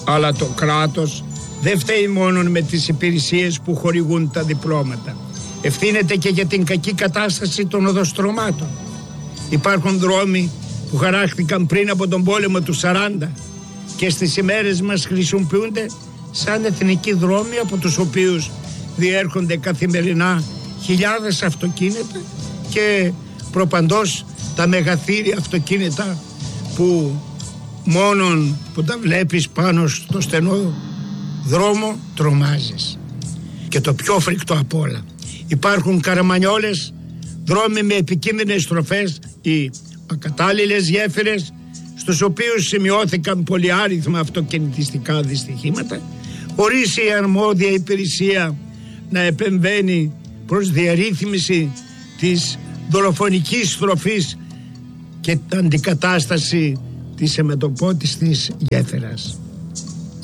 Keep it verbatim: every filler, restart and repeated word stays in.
Αλλά το κράτος δεν φταίει μόνο με τις υπηρεσίες που χορηγούν τα διπλώματα. Ευθύνεται και για την κακή κατάσταση των οδοστρωμάτων. Υπάρχουν δρόμοι που χαράχτηκαν πριν από τον πόλεμο του σαράντα και στις ημέρες μας χρησιμοποιούνται σαν εθνικοί δρόμοι, από τους οποίους διέρχονται καθημερινά χιλιάδες αυτοκίνητα και προπαντός τα μεγαθύρια αυτοκίνητα που μόνον που τα βλέπεις πάνω στο στενό δρόμο τρομάζεις. Και το πιο φρικτό απ' όλα, υπάρχουν καραμανιόλες, δρόμοι με επικίνδυνες στροφές ή ακατάλληλες γέφυρες, στους οποίους σημειώθηκαν πολυάριθμα αυτοκινητιστικά δυστυχήματα, χωρίς η αρμόδια υπηρεσία να επεμβαίνει προς διαρρύθμιση της δολοφονικής στροφής και την αντικατάσταση της εμετωπότης της γέφυρας.